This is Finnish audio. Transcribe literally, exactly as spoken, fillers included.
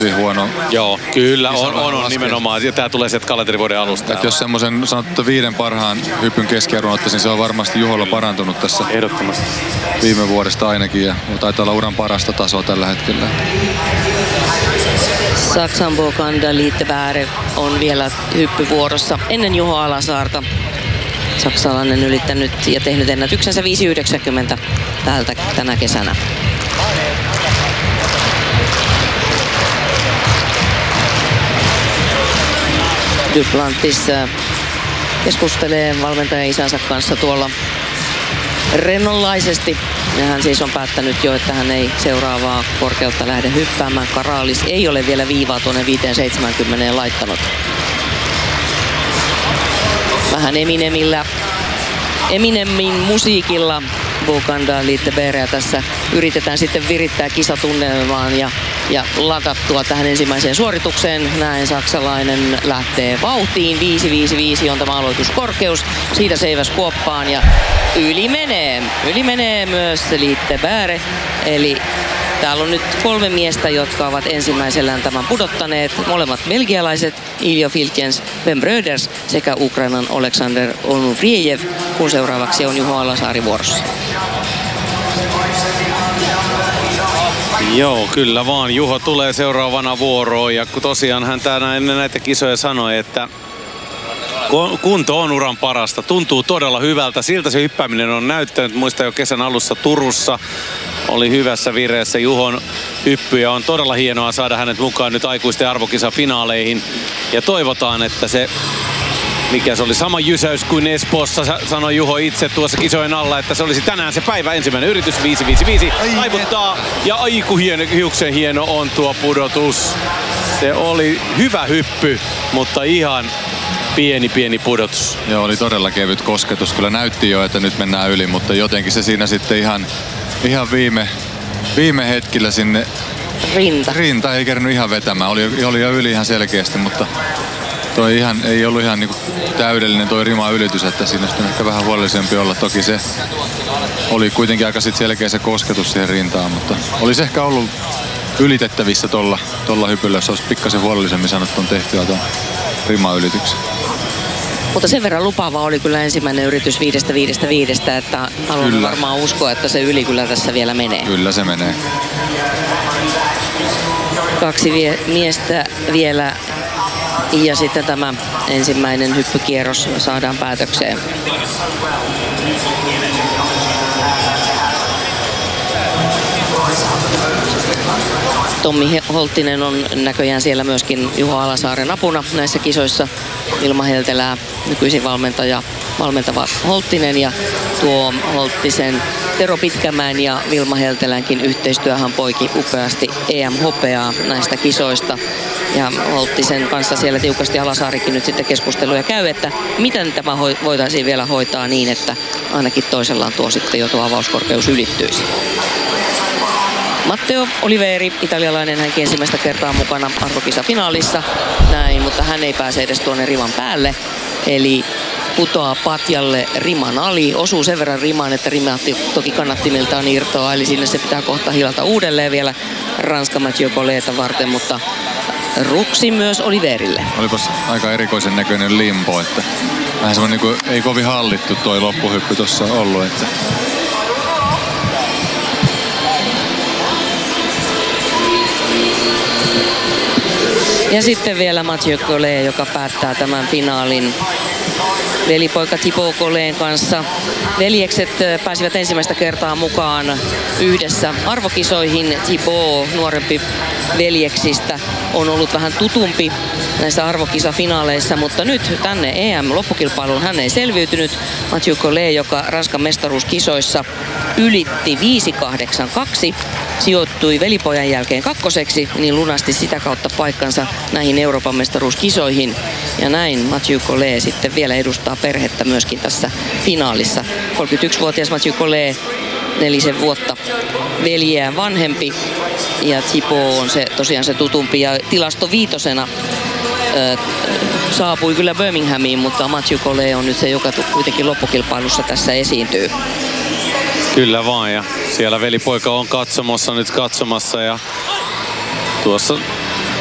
huono. Joo, kyllä on, on, on nimenomaan. Ja tää tulee sieltä kalenterivuoden alusta. Et jos semmoisen sanottu viiden parhaan hypyn keskiarvon ottaisin, se on varmasti Juholla parantunut tässä. Ehdottomasti. Viime vuodesta ainakin, ja taitaa olla uran parasta tasoa tällä hetkellä. Saksan Bokanda Liitteberg on vielä hyppyvuorossa ennen Juho Alasaarta. Saksalainen ylittänyt ja tehnyt ennätyksensä viisi yhdeksänkymmentä täältä tänä kesänä. Duplantis keskustelee valmentajan isänsä kanssa tuolla rennonlaisesti. Ja hän siis on päättänyt jo, että hän ei seuraavaa korkeutta lähde hyppäämään. Karalis ei ole vielä viivaa tuonne viisi seitsemänkymmentä laittanut. Vähän Eminemillä, Eminemin musiikilla Bokanda Liittebergia tässä yritetään sitten virittää kisatunnelmaan ja, ja ladattua tähän ensimmäiseen suoritukseen. Näin saksalainen lähtee vauhtiin. viisi viisi viisi on tämä aloituskorkeus. Siitä seiväs kuoppaan ja yli menee. Yli menee myös Liitteberg. Eli täällä on nyt kolme miestä, jotka ovat ensimmäisellään tämän pudottaneet. Molemmat belgialaiset, Iljo Filkens, Ben Bröders sekä Ukrainan Oleksandr Onufriejev, kun seuraavaksi on Juho Alasaari vuorossa. Joo, kyllä vaan. Juho tulee seuraavana vuoroon ja tosiaan hän täällä ennen näitä kisoja sanoi, että kunto on uran parasta. Tuntuu todella hyvältä. Siltä se hyppääminen on näyttänyt. Muista jo kesän alussa Turussa oli hyvässä vireessä Juhon hyppy ja on todella hienoa saada hänet mukaan nyt aikuisten arvokisafinaaleihin. Ja toivotaan, että se, mikä se oli sama jysäys kuin Espoossa, sanoi Juho itse tuossa kisojen alla, että se olisi tänään se päivä. Ensimmäinen yritys viisi viisi viisi taivuttaa ja aiku hieno, hiuksen hieno on tuo pudotus. Se oli hyvä hyppy, mutta ihan pieni pieni pudotus. Joo, oli todella kevyt kosketus. Kyllä näytti jo, että nyt mennään yli, mutta jotenkin se siinä sitten ihan, ihan viime, viime hetkillä sinne Rinta. Rinta ei kerännyt ihan vetämään. Oli, oli jo yli ihan selkeästi, mutta toi ihan, ei ollut ihan niinku täydellinen toi rima ylitys, että siinä olisi ehkä vähän huolellisempi olla. Toki se oli kuitenkin aika sit selkeä se kosketus siihen rintaan, mutta olisi ehkä ollut ylitettävissä tolla, tolla hypyllä, jos olisi pikkasen huolellisemmin sanottu tehtyä tuon rimaylityksen. Mutta sen verran lupaava oli kyllä ensimmäinen yritys viidestä viidestä viidestä, että haluan kyllä varmaan uskoa, että se yli kyllä tässä vielä menee. Kyllä se menee. Kaksi vie- miestä vielä ja sitten tämä ensimmäinen hyppykierros saadaan päätökseen. Tommi Holttinen on näköjään siellä myöskin Juho Alasaaren apuna näissä kisoissa. Ilma Heltelää nykyisin valmentaja, valmentava Holttinen ja tuo Holttisen Tero Pitkämäen ja Vilma Heltelänkin yhteistyöhän poiki upeasti E M-hopeaa näistä kisoista. Ja Holttisen kanssa siellä tiukasti Alasaarikin nyt sitten keskusteluja käy, että miten tämä voitaisiin vielä hoitaa niin, että ainakin toisellaan tuo sitten jo tuo avauskorkeus ylittyisi. Matteo Oliveri, italialainen, hänkin ensimmäistä kertaa mukana arvokisafinaalissa, näin, mutta hän ei pääse edes tuonne riman päälle. Eli putoaa patjalle riman ali, osuu sen verran rimaan, että rima toki kannattimiltaan irtoaa, eli sinne se pitää kohta hilata uudelleen vielä Ranska Mathieu Colleeta varten, mutta ruksi myös Oliverille. Olipas aika erikoisen näköinen limpo, että vähän semmoinen niin kuin ei kovin hallittu toi loppuhyppy tuossa ollut, että ja sitten vielä Mathieu Collet, joka päättää tämän finaalin velipoika Thibaut Colletin kanssa. Veljekset pääsivät ensimmäistä kertaa mukaan yhdessä arvokisoihin. Thibaut, nuorempi veljeksistä, on ollut vähän tutumpi näissä arvokisafinaaleissa, mutta nyt tänne E M-loppukilpailuun hän ei selviytynyt. Mathieu Collet, joka Ranskan mestaruuskisoissa ylitti viisi kahdeksan kaksi, sijoittui velipojan jälkeen kakkoseksi, niin lunasti sitä kautta paikkansa näihin Euroopan mestaruuskisoihin. Ja näin Mathieu Collet sitten vielä edustaa perhettä myöskin tässä finaalissa. kolmekymmentäyksivuotias Mathieu Collet, nelisen vuotta veljeään vanhempi. Ja Thibaut on se, tosiaan se tutumpi ja tilastoviitosena ö, saapui kyllä Birminghamiin, mutta Mathieu Collet on nyt se, joka kuitenkin loppukilpailussa tässä esiintyy. Kyllä vaan, ja siellä velipoika on katsomassa nyt katsomassa ja tuossa